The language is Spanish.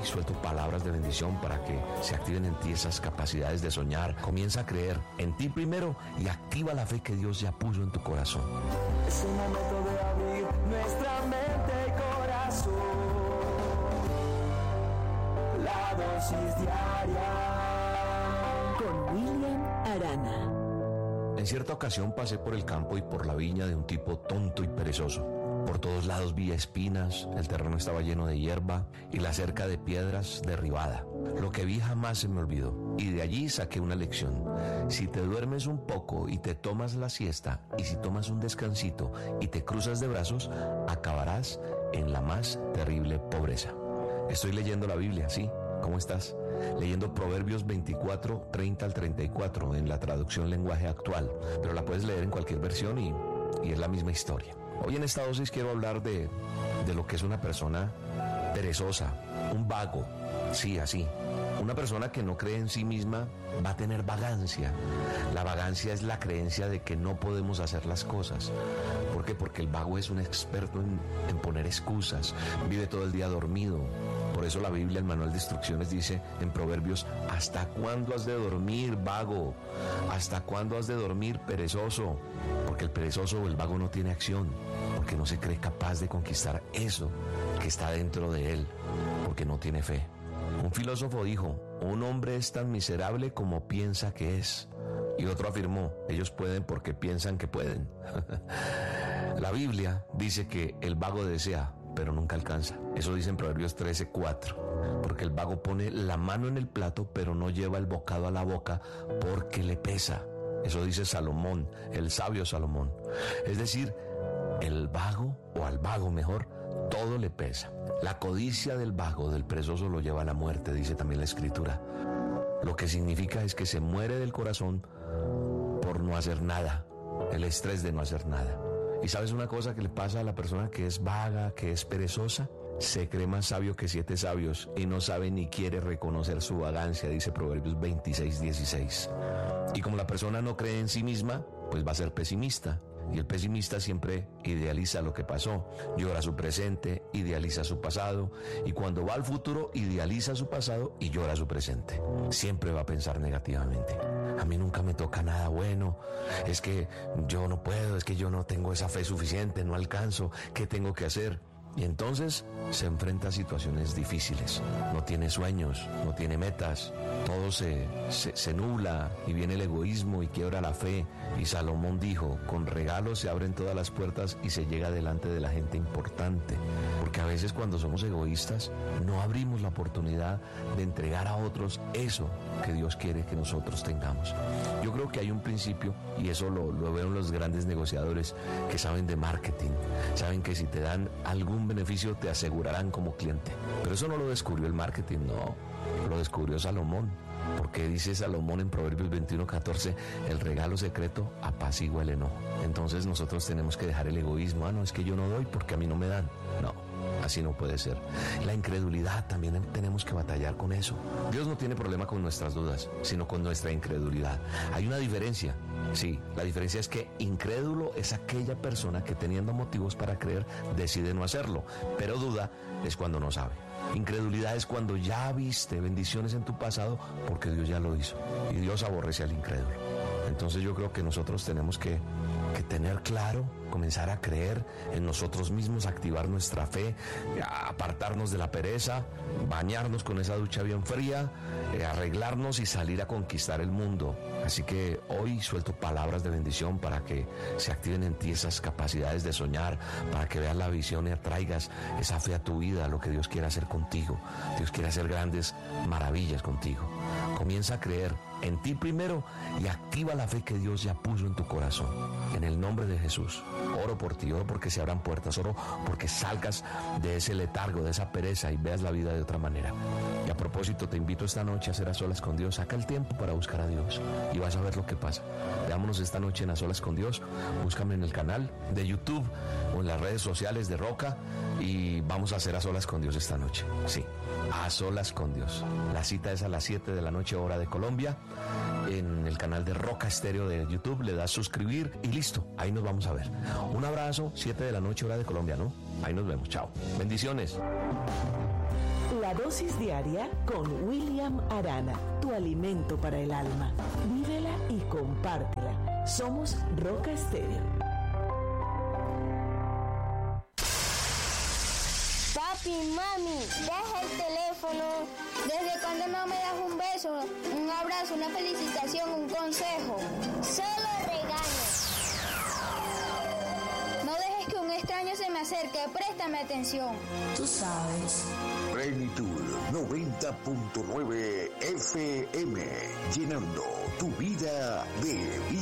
suelto palabras de bendición para que se activen en ti esas capacidades de soñar. Comienza a creer en ti primero y activa la fe que Dios ya puso en tu corazón. Es un momento de abrir nuestra mente y corazón. La dosis diaria con William Arana. En cierta ocasión pasé por el campo y por la viña de un tipo tonto y perezoso. Por todos lados vi espinas, el terreno estaba lleno de hierba y la cerca de piedras derribada. Lo que vi jamás se me olvidó y de allí saqué una lección. Si te duermes un poco y te tomas la siesta y si tomas un descansito y te cruzas de brazos, acabarás en la más terrible pobreza. Estoy leyendo la Biblia, ¿sí? ¿Cómo estás? Leyendo Proverbios 24, 30 al 34 en la traducción lenguaje actual, pero la puedes leer en cualquier versión y es la misma historia. Hoy en esta dosis quiero hablar de lo que es una persona perezosa, un vago, sí, así. Una persona que no cree en sí misma va a tener vagancia. La vagancia es la creencia de que no podemos hacer las cosas. ¿Por qué? Porque el vago es un experto en poner excusas, vive todo el día dormido. Por eso la Biblia, el manual de instrucciones, dice en Proverbios: ¿hasta cuándo has de dormir, vago? ¿Hasta cuándo has de dormir, perezoso? Porque el perezoso o el vago no tiene acción, porque no se cree capaz de conquistar eso que está dentro de él, porque no tiene fe. Un filósofo dijo: un hombre es tan miserable como piensa que es. Y otro afirmó: ellos pueden porque piensan que pueden. La Biblia dice que el vago desea, pero nunca alcanza. Eso dice en Proverbios 13:4. Porque el vago pone la mano en el plato, pero no lleva el bocado a la boca porque le pesa. Eso dice Salomón, el sabio Salomón. Es decir, el vago, o al vago mejor, todo le pesa. La codicia del vago, del perezoso, lo lleva a la muerte, dice también la Escritura. Lo que significa es que se muere del corazón por no hacer nada, el estrés de no hacer nada. ¿Y sabes una cosa que le pasa a la persona que es vaga, que es perezosa? Se cree más sabio que 7 sabios y no sabe ni quiere reconocer su vagancia, dice Proverbios 26:16. Y como la persona no cree en sí misma, pues va a ser pesimista. Y el pesimista siempre idealiza lo que pasó, llora su presente, idealiza su pasado, y cuando va al futuro idealiza su pasado y llora su presente. Siempre va a pensar negativamente. A mí nunca me toca nada bueno, es que yo no puedo, es que yo no tengo esa fe suficiente, no alcanzo, ¿qué tengo que hacer? Y entonces se enfrenta a situaciones difíciles, no tiene sueños, no tiene metas, todo se nubla y viene el egoísmo y quiebra la fe. Y Salomón dijo: con regalos se abren todas las puertas y se llega delante de la gente importante. Porque a veces cuando somos egoístas no abrimos la oportunidad de entregar a otros eso que Dios quiere que nosotros tengamos. Yo creo que hay un principio, y eso lo veo en los grandes negociadores que saben de marketing, saben que si te dan algún beneficio te asegurarán como cliente. Pero eso no lo descubrió el marketing, no, lo descubrió Salomón. Porque dice Salomón en Proverbios 21:14: el regalo secreto apacigua el enojo. Entonces nosotros tenemos que dejar el egoísmo. No, es que yo no doy porque a mí no me dan. No, así no puede ser. La incredulidad, también tenemos que batallar con eso. Dios no tiene problema con nuestras dudas, sino con nuestra incredulidad. Hay una diferencia. Sí, la diferencia es que incrédulo es aquella persona que, teniendo motivos para creer, decide no hacerlo, pero duda es cuando no sabe. Incredulidad es cuando ya viste bendiciones en tu pasado porque Dios ya lo hizo, y Dios aborrece al incrédulo. Entonces yo creo que nosotros tenemos que tener claro, comenzar a creer en nosotros mismos, activar nuestra fe, apartarnos de la pereza, bañarnos con esa ducha bien fría, arreglarnos y salir a conquistar el mundo. Así que hoy suelto palabras de bendición para que se activen en ti esas capacidades de soñar, para que veas la visión y atraigas esa fe a tu vida, a lo que Dios quiere hacer contigo. Dios quiere hacer grandes maravillas contigo. Comienza a creer en ti primero y activa la fe que Dios ya puso en tu corazón. En el nombre de Jesús, oro por ti, oro porque se abran puertas, oro porque salgas de ese letargo, de esa pereza y veas la vida de otra manera. Y a propósito, te invito esta noche a hacer A Solas con Dios. Saca el tiempo para buscar a Dios y vas a ver lo que pasa. Veámonos esta noche en A Solas con Dios. Búscame en el canal de YouTube o en las redes sociales de Roca y vamos a hacer A Solas con Dios esta noche. Sí, A Solas con Dios. La cita es a las 7 de la noche, hora de Colombia. En el canal de Roca Estéreo de YouTube le das suscribir y listo, ahí nos vamos a ver. Un abrazo, 7 de la noche, hora de Colombia, ¿no? Ahí nos vemos, chao. Bendiciones. La dosis diaria con William Arana, tu alimento para el alma. Vívela y compártela. Somos Roca Estéreo. Papi, mami, deja el teléfono. ¿Desde cuándo no me das un beso, un abrazo, una felicitación, un consejo? Solo regaños. No dejes que un extraño se me acerque, préstame atención. Tú sabes. Plenitud 90.9 FM, llenando tu vida de vida.